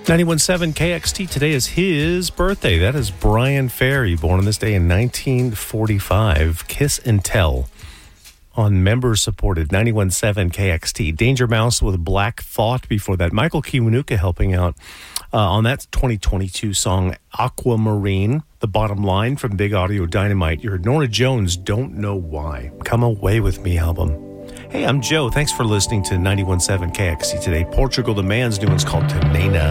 91.7 KXT. Today is his birthday. That is Brian Ferry, born on this day in 1945. Kiss and Tell on member-supported 91.7 KXT. Danger Mouse with Black Thought before that. Michael Kiwanuka helping out on that 2022 song Aquamarine. The Bottom Line from Big Audio Dynamite. You heard Norah Jones, Don't Know Why. Come Away With Me album. Hey, I'm Joe. Thanks for listening to 91.7 KXT today. Portugal the Man's new one's called Tenena.